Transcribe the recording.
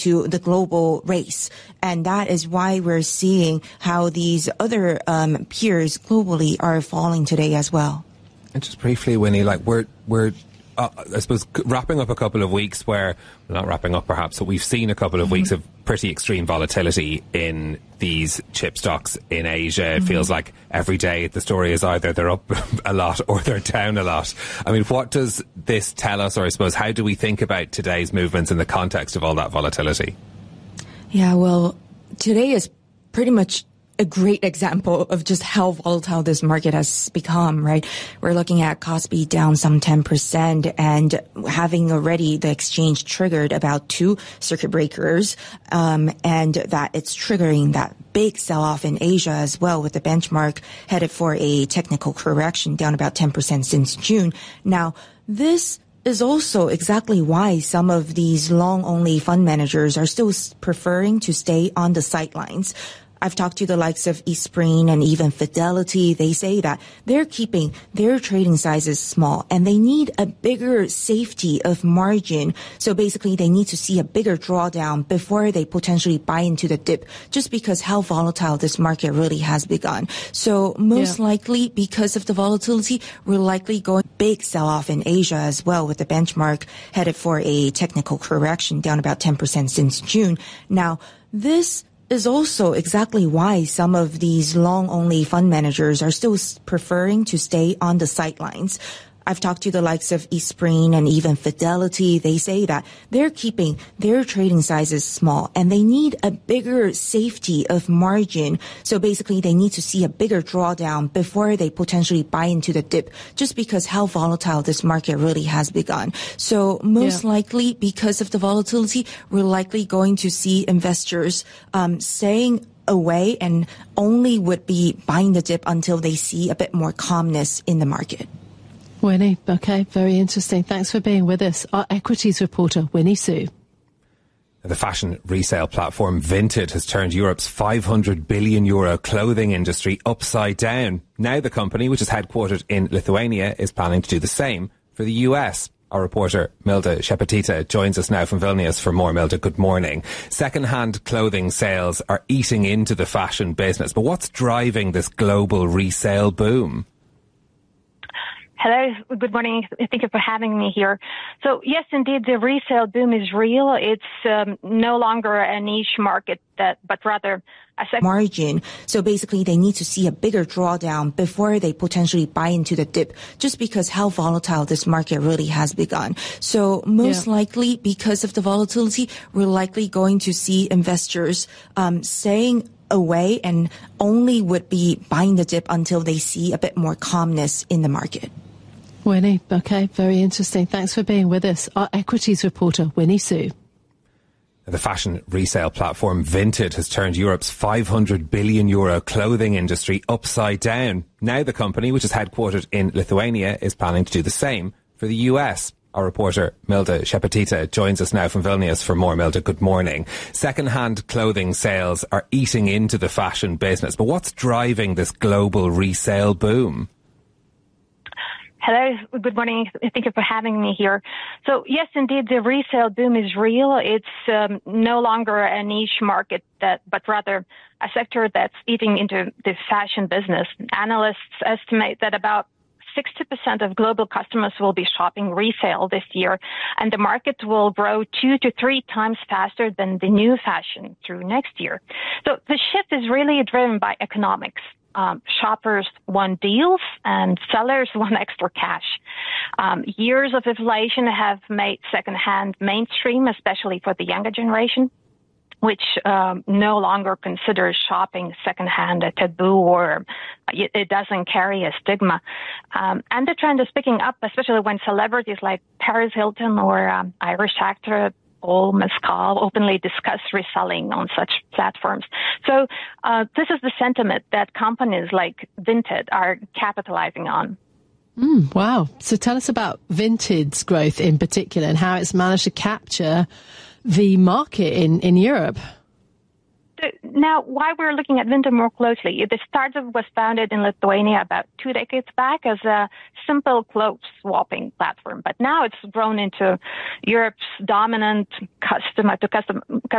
to the global race. And that is why we're seeing how these other peers globally are falling today as well. And just briefly, Winnie, like we're I suppose wrapping up a couple of weeks where, well, not wrapping up perhaps, but we've seen a couple of weeks of pretty extreme volatility in these chip stocks in Asia. It feels like every day the story is either they're up a lot or they're down a lot. I mean, what does this tell us, or I suppose how do we think about today's movements in the context of all that volatility? Yeah, well, today is pretty much a great example of just how volatile this market has become, right? We're looking at Kospi down some 10% and having already the exchange triggered about 2 circuit breakers, and that it's triggering that big sell-off in Asia as well, with the benchmark headed for a technical correction down about 10% since June. Now, this is also exactly why some of these long-only fund managers are still preferring to stay on the sidelines. I've talked to the likes of Eastspring and even Fidelity. They say that they're keeping their trading sizes small and they need a bigger safety of margin. So basically they need to see a bigger drawdown before they potentially buy into the dip, just because how volatile this market really has begun. So most likely, because of the volatility, we're likely going big sell-off in Asia as well, with the benchmark headed for a technical correction down about 10% since June. Now, this is also exactly why some of these long-only fund managers are still preferring to stay on the sidelines. I've talked to the likes of Eastspring and even Fidelity. They say that they're keeping their trading sizes small and they need a bigger safety of margin. So basically they need to see a bigger drawdown before they potentially buy into the dip, just because how volatile this market really has begun. So most likely, because of the volatility, we're likely going to see investors staying away and only would be buying the dip until they see a bit more calmness in the market. Winnie, okay, very interesting. Thanks for being with us. Our equities reporter, Winnie Su. The fashion resale platform Vinted has turned Europe's €500 billion clothing industry upside down. Now the company, which is headquartered in Lithuania, is planning to do the same for the US. Our reporter, Milda Shepetita, joins us now from Vilnius for more. Milda, good morning. Second-hand clothing sales are eating into the fashion business, but what's driving this global resale boom? Hello, good morning. Thank you for having me here. So yes, indeed, the resale boom is real. It's no longer a niche market, but rather a margin. So basically they need to see a bigger drawdown before they potentially buy into the dip, just because how volatile this market really has begun. So most likely, because of the volatility, we're likely going to see investors staying away and only would be buying the dip until they see a bit more calmness in the market. Winnie, okay, very interesting. Thanks for being with us. Our equities reporter, Winnie Su. The fashion resale platform Vinted has turned Europe's €500 billion clothing industry upside down. Now the company, which is headquartered in Lithuania, is planning to do the same for the US. Our reporter, Milda Shepetita, joins us now from Vilnius for more. Milda, good morning. Second-hand clothing sales are eating into the fashion business, but what's driving this global resale boom? Hello, good morning. Thank you for having me here. So yes, indeed, the resale boom is real. It's no longer a niche market, but rather a sector that's eating into the fashion business. Analysts estimate that about 60% of global customers will be shopping resale this year, and the market will grow 2 to 3 times faster than the new fashion through next year. So the shift is really driven by economics. Shoppers want deals and sellers want extra cash. Years of inflation have made secondhand mainstream, especially for the younger generation, which no longer considers shopping secondhand a taboo, or it doesn't carry a stigma. And the trend is picking up, especially when celebrities like Paris Hilton or Irish actor Paul Mescal openly discuss reselling on such platforms. So this is the sentiment that companies like Vinted are capitalizing on. Wow. So tell us about Vinted's growth in particular and how it's managed to capture the market in Europe. So now, why we're looking at Vinted more closely, the startup was founded in Lithuania about 2 decades back as a simple clothes swapping platform, but now it's grown into Europe's dominant customer